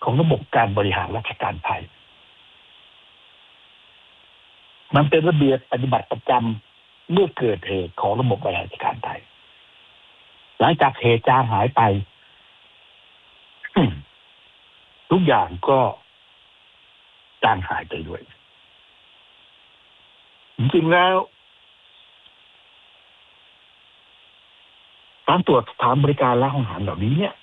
ของระบบการบริหารราชการไทยมันเป็นระเบียบปฏิบัติประจำเมื่อเกิดเหตุของระบบบริหารราชการไทยหลังจากเหตุจางหายไป ทุกอย่างก็จางหายไปด้วยจริงๆแล้วการตรวจสถานบริการและห้องอาหารเหล่านี้เนี่ย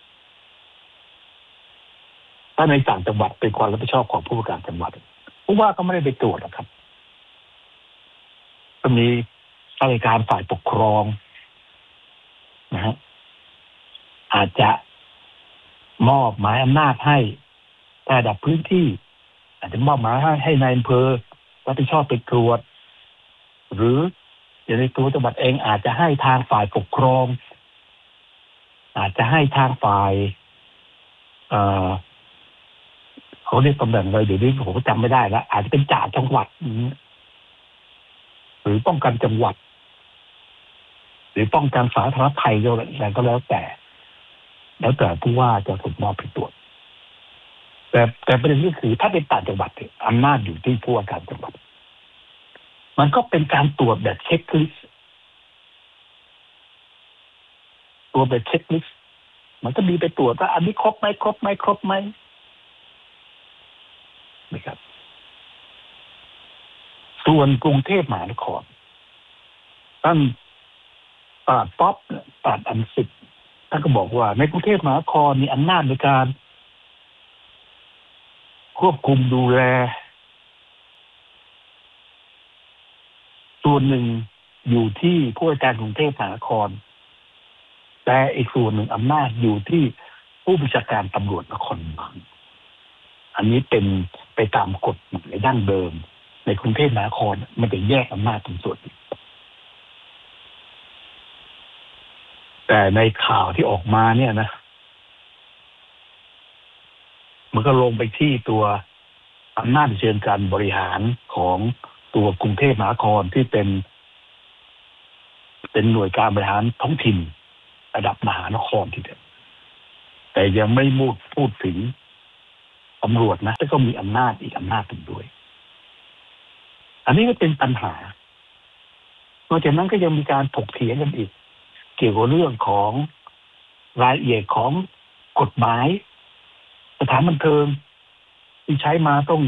ถ้าในต่างจังหวัดเป็นความรับผิดชอบของผู้ว่าการจังหวัดผู้ว่าก็ไม่ได้ไปตรวจหรอกครับก็มีข้าราชการฝ่ายปกครองนะฮะอาจจะมอบหมายอำนาจให้ระดับพื้นที่อาจจะมอบหมายให้นายอำเภอรับผิดชอบไปตรวจหรืออย่างในตัวจังหวัดเองอาจจะให้ทางฝ่ายปกครองอาจจะให้ทางฝ่ายเขาเรียกตำแหน่งอะไรเดี๋ยวนี้ผมก็จำไม่ได้แล้วอาจจะเป็นจ่าจังหวัดหรือป้องกันจังหวัดหรือป้องกันสาธารณภัยอะไรก็แล้วแต่ผู้ว่าจะถูกมอบไปตรวจแต่ประเด็นก็คือถ้าเป็นต่างจังหวัดอำนาจอยู่ที่ผู้ว่าการจังหวัดมันก็เป็นการตรวจแบบเช็คลิสต์ตัวแบบเช็คลิสต์มันก็มีไปตรวจว่าอันนี้ครบไหมนะครับส่วนกรุงเทพมหานครท่านปราดอันสิทธิ์ท่านก็บอกว่าในกรุงเทพมหานครมีอำนาจในการควบคุมดูแลส่วนหนึ่งอยู่ที่ผู้ว่าการกรุงเทพมหานครแต่อีกส่วนหนึ่งอำนาจอยู่ที่ผู้บัญชาการตำรวจนครบาลอันนี้เป็นไปตามกฎหมายดั้งเดิมในกรุงเทพมหานครมันจะแยกอำนาจตรงส่วนนี้แต่ในข่าวที่ออกมาเนี่ยนะมันก็ลงไปที่ตัวอำนาจเชิงการบริหารของตัวกรุงเทพมหานครที่เป็นหน่วยการบริหารท้องถิ่นระดับมหานครทีเดียวแต่ยังไม่พูดถึงตำรวจนะแต่ก็มีอำนาจอีกอำนาจหนึ่งด้วยอันนี้ก็เป็นปัญหานอกจากนั้นก็ยังมีการถกเถียงกันอีกเกี่ยวกับเรื่องของรายละเอียดของกฎหมายสถานบันเทิงที่ใช้มาต้อง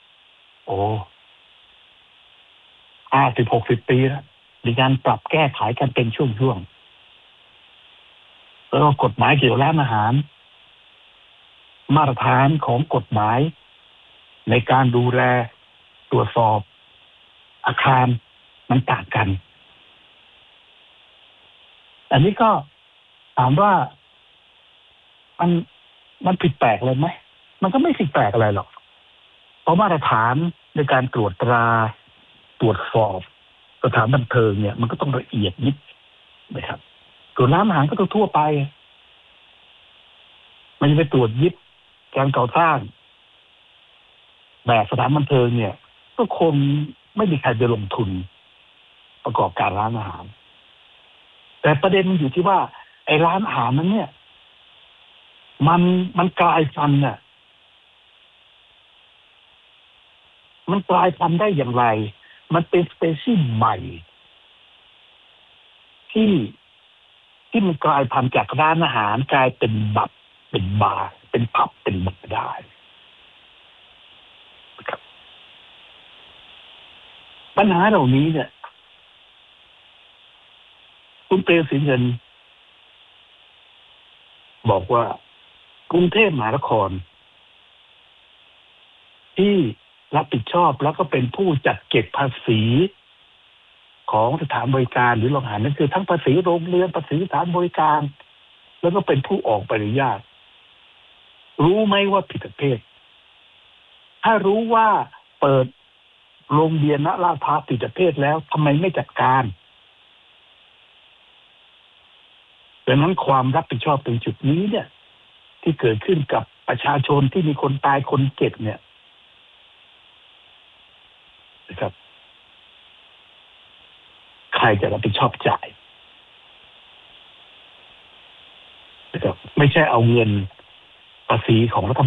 50-60 ปีแล้วมีการปรับแก้ไขกันเป็นช่วงๆแล้วก็กฎหมายเกี่ยวกับร้านอาหารมาตรฐานของกฎหมายในการดูแลตรวจสอบอาคารมันต่างกันอันนี้ก็ถามว่ามันผิดแปลกเลยไหมมันก็ไม่ผิดแปลกอะไรหรอกเพราะมาตรฐานในการตรวจตราตรวจสอบสถานบันเทิงเนี่ยมันก็ต้องละเอียดยิบนะครับส่วนร้านอาหารก็ทั่วไปมันจะไปตรวจยิบการก่อสร้างแบบสถานบันเทิงเนี่ยก็คงไม่มีใครไปลงทุนประกอบการร้านอาหารแต่ประเด็นมันอยู่ที่ว่าไอ้ร้านอาหารนั้นเนี่ยมันกลายพันธุ์น่ะมันกลายพันธุ์ได้อย่างไรมันเป็นสเปซีใหม่ที่มันกลายพันธุ์จากร้านอาหารกลายเป็นบับเป็นบาร์เป็นผับเป็นบัร์ได้ปัญหาเหล่านี้เนี่ยคุณเปรมศรีเงินบอกว่ากรุงเทพมหานครที่รับผิดชอบแล้วก็เป็นผู้จัดเก็บภาษีของสถานบริการหรือโรงอาหารนั่นคือทั้งภาษีโรงเรือนภาษีสถานบริการแล้วก็เป็นผู้ออกใบอนุญาตรู้ไหมว่าผิดประเภทถ้ารู้ว่าเปิดโรงเรียนณลาดพร้าวผิดประเภทแล้วทำไมไม่จัดการดังนั้นความรับผิดชอบตรงจุดนี้เนี่ยที่เกิดขึ้นกับประชาชนที่มีคนตายคนเจ็บเนี่ยนะครับใครจะรับผิดชอบจ่ายนะครับไม่ใช่เอาเงินภาษีของรัฐ